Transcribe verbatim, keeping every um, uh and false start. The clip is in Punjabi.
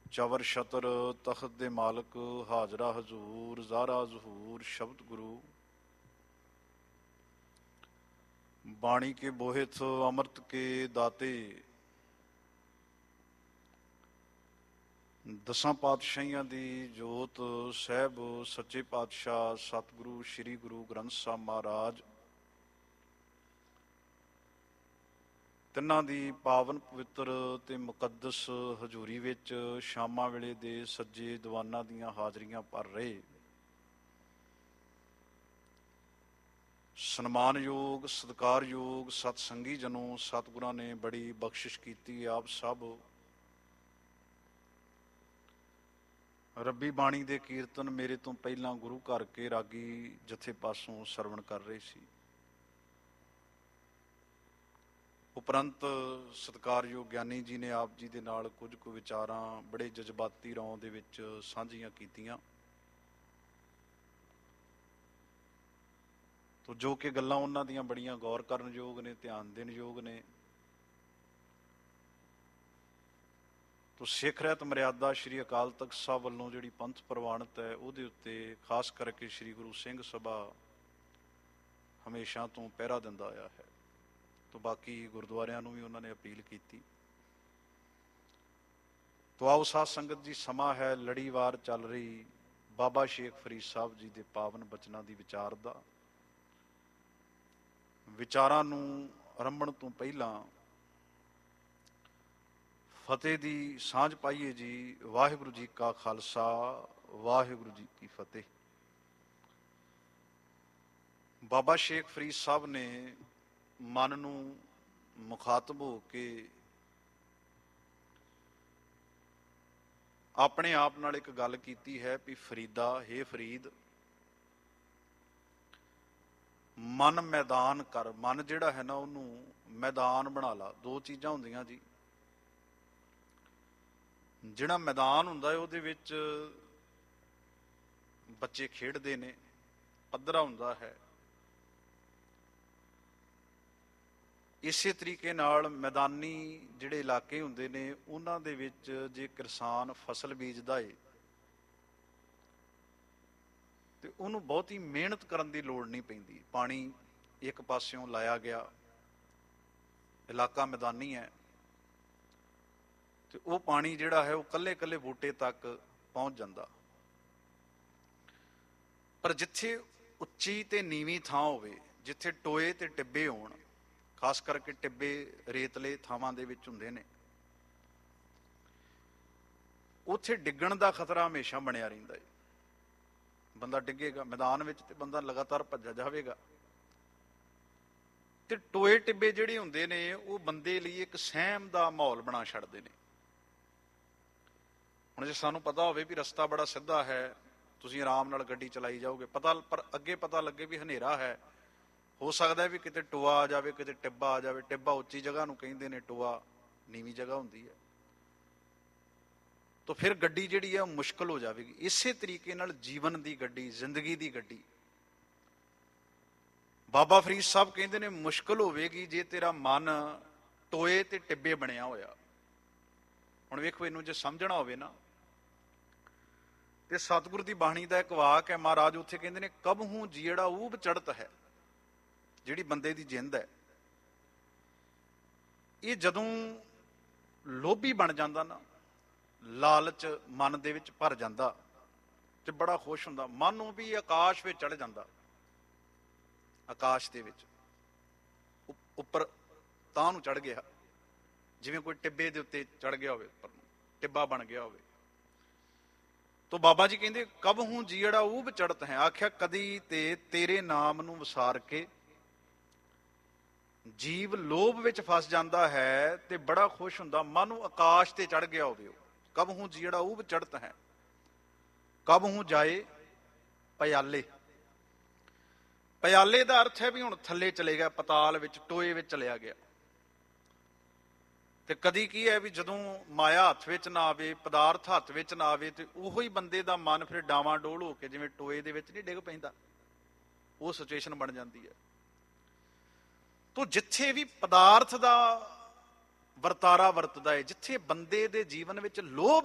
ਚਵਰ ਛਤਰ ਤਖਤ ਦੇ ਮਾਲਕ, ਹਾਜ਼ਰਾ ਹਜ਼ੂਰ ਜ਼ਾਰਾ ਜ਼ਹੂਰ ਸ਼ਬਦ ਗੁਰੂ। ਬਾਣੀ ਕੇ ਬੋਹਿਥ ਅੰਮ੍ਰਿਤ ਕੇ ਦਾਤੇ, ਦਸਾਂ ਪਾਤਸ਼ਾਹੀਆਂ ਦੀ ਜੋਤ ਸਾਹਿਬ ਸੱਚੇ ਪਾਤਸ਼ਾਹ ਸਤਿਗੁਰੂ ਸ੍ਰੀ ਗੁਰੂ ਗ੍ਰੰਥ ਸਾਹਿਬ ਮਹਾਰਾਜ, ਤਿੰਨਾਂ ਦੀ ਪਾਵਨ ਪਵਿੱਤਰ ਤੇ ਮੁਕੱਦਸ ਹਜ਼ੂਰੀ ਵਿੱਚ ਸ਼ਾਮਾਂ ਵੇਲੇ ਦੇ ਸੱਜੇ ਦੀਵਾਨਾਂ ਦੀਆਂ ਹਾਜ਼ਰੀਆਂ ਭਰ ਰਹੇ ਸਨਮਾਨਯੋਗ ਸਤਿਕਾਰਯੋਗ ਸਤਸੰਗੀ ਜਨੋ, ਸਤਿਗੁਰਾਂ ਨੇ ਬੜੀ ਬਖਸ਼ਿਸ਼ ਕੀਤੀ। ਆਪ ਸਭ ਰੱਬੀ ਬਾਣੀ ਦੇ ਕੀਰਤਨ ਮੇਰੇ ਤੋਂ ਪਹਿਲਾਂ ਗੁਰੂ ਘਰ ਕੇ ਰਾਗੀ ਜਥੇ ਪਾਸੋਂ ਸਰਵਣ ਕਰ ਰਹੇ ਸੀ। ਉਪਰੰਤ ਸਤਿਕਾਰਯੋਗ ਗਿਆਨੀ ਜੀ ਨੇ ਆਪ ਜੀ ਦੇ ਨਾਲ ਕੁਝ ਕੁ ਵਿਚਾਰਾਂ ਬੜੇ ਜਜ਼ਬਾਤੀ ਰੌਂ ਦੇ ਵਿੱਚ ਸਾਂਝੀਆਂ ਕੀਤੀਆਂ, ਤੋ ਜੋ ਕਿ ਗੱਲਾਂ ਉਹਨਾਂ ਦੀਆਂ ਬੜੀਆਂ ਗੌਰ ਕਰਨ ਯੋਗ ਨੇ, ਧਿਆਨ ਦੇਣ ਯੋਗ ਨੇ। ਤੋ ਸਿੱਖ ਰਹਿਤ ਮਰਿਆਦਾ ਸ਼੍ਰੀ ਅਕਾਲ ਤਖਤ ਸਾਹਿਬ ਵੱਲੋਂ ਜਿਹੜੀ ਪੰਥ ਪ੍ਰਵਾਨਿਤ ਹੈ ਉਹਦੇ ਉੱਤੇ ਖਾਸ ਕਰਕੇ ਸ਼੍ਰੀ ਗੁਰੂ ਸਿੰਘ ਸਭਾ ਹਮੇਸ਼ਾ ਤੋਂ ਪਹਿਰਾ ਦਿੰਦਾ ਆਇਆ ਹੈ। ਤੋ ਬਾਕੀ ਗੁਰਦੁਆਰਿਆਂ ਨੂੰ ਵੀ ਉਹਨਾਂ ਨੇ ਅਪੀਲ ਕੀਤੀ। ਤੋ ਆਓ ਸਾਧ ਸੰਗਤ ਜੀ, ਸਮਾਂ ਹੈ ਲੜੀਵਾਰ ਚੱਲ ਰਹੀ ਬਾਬਾ ਸ਼ੇਖ ਫਰੀਦ ਸਾਹਿਬ ਜੀ ਦੇ ਪਾਵਨ ਬਚਨਾਂ ਦੀ ਵਿਚਾਰ ਦਾ। ਵਿਚਾਰਾਂ ਨੂੰ ਆਰੰਭਣ ਤੋਂ ਪਹਿਲਾਂ ਫਤਿਹ ਦੀ ਸਾਂਝ ਪਾਈਏ ਜੀ। ਵਾਹਿਗੁਰੂ ਜੀ ਕਾ ਖਾਲਸਾ, ਵਾਹਿਗੁਰੂ ਜੀ ਕੀ ਫਤਿਹ। ਬਾਬਾ ਸ਼ੇਖ ਫਰੀਦ ਸਾਹਿਬ ਨੇ ਮਨ ਨੂੰ ਮੁਖਾਤਬ ਹੋ ਕੇ ਆਪਣੇ ਆਪ ਨਾਲ ਇੱਕ ਗੱਲ ਕੀਤੀ ਹੈ ਵੀ ਫਰੀਦਾ, ਹੇ ਫਰੀਦ, ਮਨ ਮੈਦਾਨ ਕਰ। ਮਨ ਜਿਹੜਾ ਹੈ ਨਾ ਉਹਨੂੰ ਮੈਦਾਨ ਬਣਾ ਲਾ। ਦੋ ਚੀਜ਼ਾਂ ਹੁੰਦੀਆਂ ਜੀ, ਜਿਹੜਾ ਮੈਦਾਨ ਹੁੰਦਾ ਹੈ ਉਹਦੇ ਵਿੱਚ ਬੱਚੇ ਖੇਡਦੇ ਨੇ, ਪੱਧਰਾ ਹੁੰਦਾ ਹੈ। ਇਸੇ ਤਰੀਕੇ ਨਾਲ ਮੈਦਾਨੀ ਜਿਹੜੇ ਇਲਾਕੇ ਹੁੰਦੇ ਨੇ ਉਹਨਾਂ ਦੇ ਵਿੱਚ ਜੇ ਕਿਸਾਨ ਫਸਲ ਬੀਜਦਾ ਏ ਤੇ ਉਹਨੂੰ ਬਹੁਤੀ ਮਿਹਨਤ ਕਰਨ ਦੀ ਲੋੜ ਨਹੀਂ ਪੈਂਦੀ। ਪਾਣੀ ਇੱਕ ਪਾਸਿਓਂ ਲਾਇਆ ਗਿਆ, ਇਲਾਕਾ ਮੈਦਾਨੀ ਹੈ, ਤੇ ਉਹ ਪਾਣੀ ਜਿਹੜਾ ਹੈ ਉਹ ਕੱਲੇ ਕੱਲੇ ਬੂਟੇ ਤੱਕ ਪਹੁੰਚ ਜਾਂਦਾ। ਪਰ ਜਿੱਥੇ ਉੱਚੀ ਤੇ ਨੀਵੀਂ ਥਾਂ ਹੋਵੇ, ਜਿੱਥੇ ਟੋਏ ਤੇ ਟਿੱਬੇ ਹੋਣ, ਖਾਸ ਕਰਕੇ ਟਿੱਬੇ ਰੇਤਲੇ ਥਾਵਾਂ ਦੇ ਵਿੱਚ ਹੁੰਦੇ ਨੇ, ਉੱਥੇ ਡਿੱਗਣ ਦਾ ਖਤਰਾ ਹਮੇਸ਼ਾ ਬਣਿਆ ਰਹਿੰਦਾ ਹੈ। ਬੰਦਾ ਡਿੱਗੇਗਾ ਮੈਦਾਨ ਵਿੱਚ ਤੇ ਬੰਦਾ ਲਗਾਤਾਰ ਭੱਜਾ ਜਾਵੇਗਾ। ਤੇ ਟੋਏ ਟਿੱਬੇ ਜਿਹੜੇ ਹੁੰਦੇ ਨੇ ਉਹ ਬੰਦੇ ਲਈ ਇੱਕ ਸਹਿਮ ਦਾ ਮਾਹੌਲ ਬਣਾ ਛੱਡਦੇ ਨੇ। ਹੁਣ ਜੇ ਸਾਨੂੰ ਪਤਾ ਹੋਵੇ ਵੀ ਰਸਤਾ ਬੜਾ ਸਿੱਧਾ ਹੈ, ਤੁਸੀਂ ਆਰਾਮ ਨਾਲ ਗੱਡੀ ਚਲਾਈ ਜਾਓਗੇ, ਪਤਾ ਪਰ ਅੱਗੇ ਪਤਾ ਲੱਗੇ ਵੀ ਹਨੇਰਾ ਹੈ, ਹੋ ਸਕਦਾ ਵੀ ਕਿਤੇ ਟੋਆ ਆ ਜਾਵੇ, ਕਿਤੇ ਟਿੱਬਾ ਆ ਜਾਵੇ। ਟਿੱਬਾ ਉੱਚੀ ਜਗ੍ਹਾ ਨੂੰ ਕਹਿੰਦੇ ਨੇ, ਟੋਆ ਨੀਵੀਂ ਜਗ੍ਹਾ ਹੁੰਦੀ ਹੈ। ਤਾਂ ਫਿਰ ਗੱਡੀ ਜਿਹੜੀ ਹੈ ਉਹ ਮੁਸ਼ਕਲ ਹੋ ਜਾਵੇਗੀ। ਇਸੇ ਤਰੀਕੇ ਨਾਲ ਜੀਵਨ ਦੀ ਗੱਡੀ, ਜ਼ਿੰਦਗੀ ਦੀ ਗੱਡੀ, ਬਾਬਾ ਫਰੀਦ ਸਾਹਿਬ ਕਹਿੰਦੇ ਨੇ ਮੁਸ਼ਕਲ ਹੋਵੇਗੀ ਜੇ ਤੇਰਾ ਮਨ ਟੋਏ ਤੇ ਟਿੱਬੇ ਬਣਿਆ ਹੋਇਆ। ਹੁਣ ਵੇਖੋ, ਇਹਨੂੰ ਜੇ ਸਮਝਣਾ ਹੋਵੇ ਨਾ ਤੇ ਸਤਿਗੁਰੂ ਦੀ ਬਾਣੀ ਦਾ ਇੱਕ ਵਾਕ ਹੈ, ਮਹਾਰਾਜ ਉੱਥੇ ਕਹਿੰਦੇ ਨੇ ਕਬਹੂ ਜਿਹੜਾ ਊਬ ਚੜ੍ਹਤ ਹੈ। ਜਿਹੜੀ ਬੰਦੇ ਦੀ ਜਿੰਦ ਹੈ, ਇਹ ਜਦੋਂ ਲੋਭੀ ਬਣ ਜਾਂਦਾ ਨਾ, ਲਾਲਚ ਮਨ ਦੇ ਵਿੱਚ ਭਰ ਜਾਂਦਾ ਤੇ ਬੜਾ ਖੁਸ਼ ਹੁੰਦਾ, ਮਨ ਨੂੰ ਵੀ ਆਕਾਸ਼ ਵਿੱਚ ਚੜ੍ਹ ਜਾਂਦਾ। ਆਕਾਸ਼ ਦੇ ਵਿੱਚ ਉੱਪਰ ਤਾਂ ਨੂੰ ਚੜ੍ਹ ਗਿਆ, ਜਿਵੇਂ ਕੋਈ ਟਿੱਬੇ ਦੇ ਉੱਤੇ ਚੜ੍ਹ ਗਿਆ ਹੋਵੇ, ਉੱਪਰ ਨੂੰ ਟਿੱਬਾ ਬਣ ਗਿਆ ਹੋਵੇ। ਤੋ ਬਾਬਾ ਜੀ ਕਹਿੰਦੇ ਕਬਹੂ ਜਿਹੜਾ ਊਬ ਚੜ੍ਹਤ ਹੈ। ਆਖਿਆ ਕਦੀ ਤੇ ਤੇਰੇ ਨਾਮ ਨੂੰ ਵਿਸਾਰ ਕੇ ਜੀਵ ਲੋਭ ਵਿੱਚ ਫਸ ਜਾਂਦਾ ਹੈ ਤੇ ਬੜਾ ਖੁਸ਼ ਹੁੰਦਾ, ਮਨ ਨੂੰ ਆਕਾਸ਼ ਤੇ ਚੜ੍ਹ ਗਿਆ ਹੋਵੇ। ਕਬਹੂ ਜਿਹੜਾ ਊਬ ਚੜ੍ਹਤ ਹੈ, ਕਬਹੂ ਜਾਏ ਪਿਆਲੇ। ਪਿਆਲੇ ਦਾ ਅਰਥ ਹੈ ਵੀ ਹੁਣ ਥੱਲੇ ਚਲੇ ਗਿਆ, ਪਤਾਲ ਵਿੱਚ, ਟੋਏ ਵਿੱਚ ਚਲਿਆ ਗਿਆ। ਤੇ ਕਦੀ ਕੀ ਹੈ ਵੀ ਜਦੋਂ ਮਾਇਆ ਹੱਥ ਵਿੱਚ ਨਾ ਆਵੇ, ਪਦਾਰਥ ਹੱਥ ਵਿੱਚ ਨਾ ਆਵੇ, ਤੇ ਉਹੋ ਹੀ ਬੰਦੇ ਦਾ ਮਨ ਫਿਰ ਡਾਵਾਂ ਡੋਲ ਹੋ ਕੇ ਜਿਵੇਂ ਟੋਏ ਦੇ ਵਿੱਚ ਨਹੀਂ ਡਿੱਗ ਪੈਂਦਾ, ਉਹ ਸਿਚੁਏਸ਼ਨ ਬਣ ਜਾਂਦੀ ਹੈ। ਤੋ ਜਿੱਥੇ ਵੀ ਪਦਾਰਥ ਦਾ ਵਰਤਾਰਾ ਵਰਤਦਾ ਹੈ, ਜਿੱਥੇ ਬੰਦੇ ਦੇ ਜੀਵਨ ਵਿੱਚ ਲੋਭ